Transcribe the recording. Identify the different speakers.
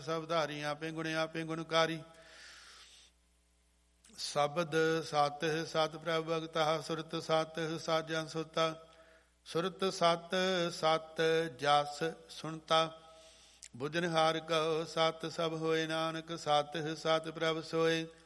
Speaker 1: ਸਭ ਧਾਰੀ ਆਪੇ ਗੁਣ ਆਪੇ ਗੁਣਕਾਰੀ। ਸ਼ਬਦ ਸਤਿ ਸਤ ਪ੍ਰਭ ਭਗਤਾ ਸੁਰਤ ਸਤਿ ਸਾਜਾ ਸੁਤਾ। ਸੁਰਤ ਸਤ ਸਤ ਜਸ ਸੁਣਤਾ। ਬੁਝਨਹਾਰ ਕਉ ਸਤ ਸਭ ਹੋਏ ਨਾਨਕ ਸਤਿ ਸਤ ਪ੍ਰਭ ਸੋਏ।